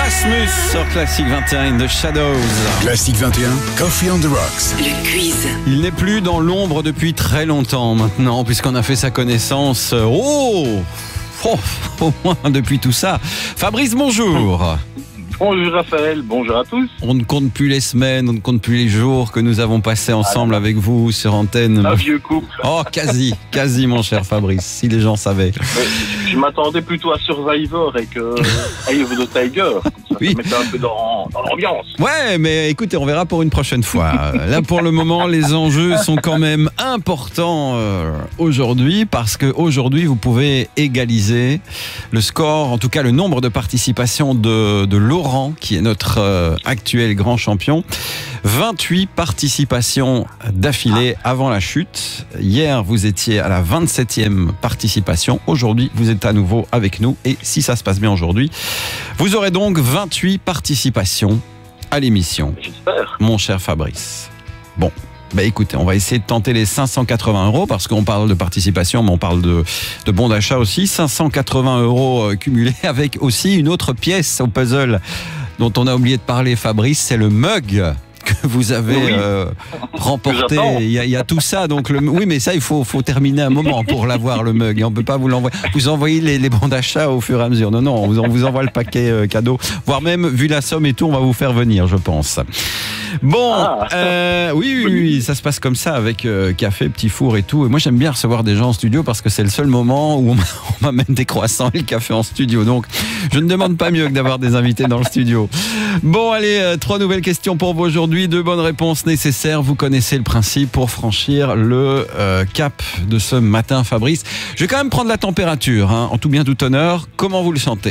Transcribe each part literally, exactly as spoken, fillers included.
Erasmus sur Classic vingt et un, The Shadows. Classic vingt et un, Coffee on the Rocks. Le quiz. Il n'est plus dans l'ombre depuis très longtemps maintenant, puisqu'on a fait sa connaissance. Oh, oh au moins depuis tout ça. Fabrice, bonjour. Bonjour Raphaël, bonjour à tous. On ne compte plus les semaines, on ne compte plus les jours que nous avons passés ensemble avec vous sur antenne. Un vieux couple. Oh, quasi, quasi mon cher Fabrice, si les gens savaient. Mais je m'attendais plutôt à Survivor et que Eye of the Tiger. Ça Oui. se mettait un peu dans, dans l'ambiance. Ouais, mais écoutez, on verra pour une prochaine fois. Là, pour le moment, les enjeux sont quand même importants euh, aujourd'hui, parce qu'aujourd'hui, vous pouvez égaliser le score, en tout cas le nombre de participations de, de Laurent, qui est notre euh, actuel grand champion. vingt-huit participations d'affilée avant la chute. Hier, vous étiez à la vingt-septième participation. Aujourd'hui, vous êtes à nouveau avec nous. Et si ça se passe bien aujourd'hui, vous aurez donc vingt-huit participations à l'émission. J'espère. Mon cher Fabrice. Bon. Bah écoutez, on va essayer de tenter les cinq cent quatre-vingts euros parce qu'on parle de participation, mais on parle de, de bons d'achat aussi. cinq cent quatre-vingts euros cumulés avec aussi une autre pièce au puzzle dont on a oublié de parler, Fabrice, c'est le mug que vous avez Oui. euh, remporté. J'attends. Il y, a, il y a tout ça. Donc le, oui, mais ça, il faut, faut terminer un moment pour l'avoir, le mug. Et on ne peut pas vous l'envoyer. Vous envoyez les, les bons d'achat au fur et à mesure. Non, non, on vous, on vous envoie le paquet euh, cadeau. Voire même, vu la somme et tout, on va vous faire venir, je pense. Bon, Ah. euh, oui, oui, oui, ça se passe comme ça avec euh, café, petit four et tout. Et moi, j'aime bien recevoir des gens en studio parce que c'est le seul moment où on m'a- on m'amène des croissants et le café en studio. Donc, je ne demande pas mieux que d'avoir des invités dans le studio. Bon, allez, euh, trois nouvelles questions pour vous aujourd'hui. Deux bonnes réponses nécessaires. Vous connaissez le principe pour franchir le euh, cap de ce matin, Fabrice. Je vais quand même prendre la température, hein, en tout bien, tout honneur. Comment vous le sentez ?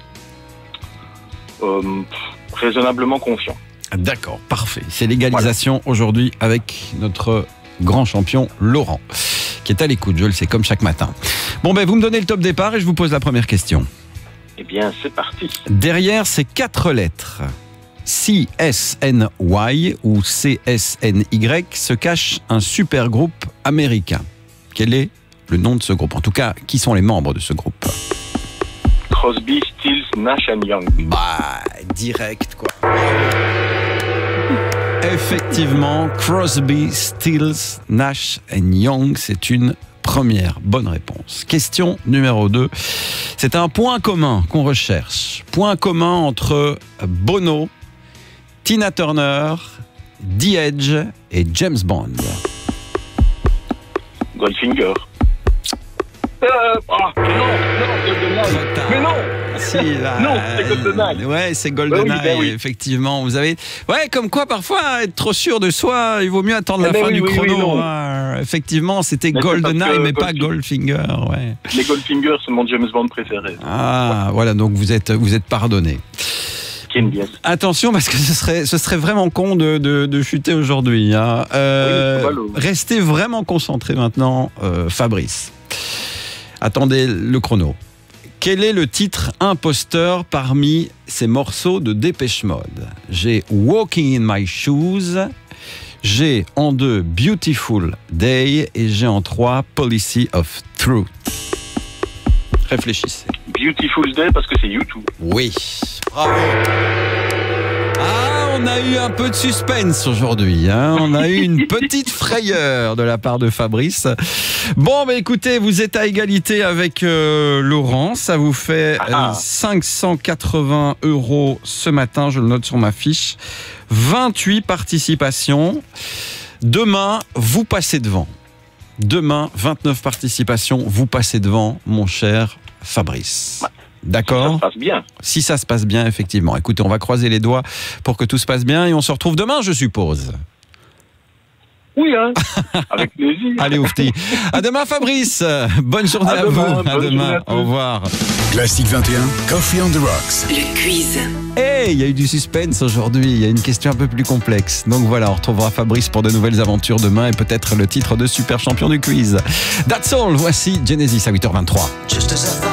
Euh, pff, raisonnablement confiant. D'accord, parfait. C'est l'égalisation aujourd'hui avec notre grand champion Laurent, qui est à l'écoute, je le sais, comme chaque matin. Bon, ben, vous me donnez le top départ et je vous pose la première question. Eh bien, c'est parti. Derrière ces quatre lettres, C S N Y ou C S N Y, se cache un super groupe américain. Quel est le nom de ce groupe ? En tout cas, qui sont les membres de ce groupe ? Crosby, Stills, Nash and Young. Bah, direct, quoi. Effectivement, Crosby, Stills, Nash and Young, c'est une première bonne réponse. Question numéro deux. C'est un point commun qu'on recherche. Point commun entre Bono, Tina Turner, The Edge et James Bond. Goldfinger. Euh, ah, non, non, GoldenEye. Trop tard. Mais non. Si, là, Non, c'est GoldenEye. Ouais, c'est GoldenEye, Ben oui, ben oui. effectivement. Vous avez, ouais, comme quoi parfois être trop sûr de soi, il vaut mieux attendre Eh la ben fin oui, du oui, oui, chrono. non. Ah, effectivement, c'était Mais c'est GoldenEye, parce que mais pas Goldfinger- Goldfinger. Ouais. Les Goldfinger, c'est mon James Bond préféré. Ah, voilà, donc vous êtes, vous êtes pardonné. Ken Bies. Attention, parce que ce serait, ce serait vraiment con de, de, de chuter aujourd'hui. Hein. Euh, Oui, c'est ballot. restez vraiment concentré maintenant, euh, Fabrice. Attendez le chrono. Quel est le titre imposteur parmi ces morceaux de Dépêche Mode ? J'ai Walking in My Shoes, j'ai en deux Beautiful Day et j'ai en trois Policy of Truth. Réfléchissez. Beautiful Day parce que c'est YouTube. Oui, bravo. Ah, on a eu un peu de suspense aujourd'hui, hein. On a eu une petite frayeur de la part de Fabrice. Bon, bah écoutez, vous êtes à égalité avec euh, Laurent. Ça vous fait euh, Ah. cinq cent quatre-vingts euros ce matin. Je le note sur ma fiche. vingt-huit participations. Demain, vous passez devant. Demain, vingt-neuf participations. Vous passez devant, mon cher Fabrice. D'accord ? Ça se passe bien. Si ça se passe bien, effectivement. Écoutez, on va croiser les doigts pour que tout se passe bien et on se retrouve demain, je suppose. Oui, hein. Avec plaisir. Allez, oufti. À demain, Fabrice. Bonne journée à, À demain, vous. À bonne journée demain. à tous. Au revoir. Classic vingt et un, Coffee on the Rocks. Le quiz. Hey, il y a eu du suspense aujourd'hui. Il y a une question un peu plus complexe. Donc voilà, on retrouvera Fabrice pour de nouvelles aventures demain et peut-être le titre de super champion du quiz. That's all. Voici Genesis à huit heures vingt-trois.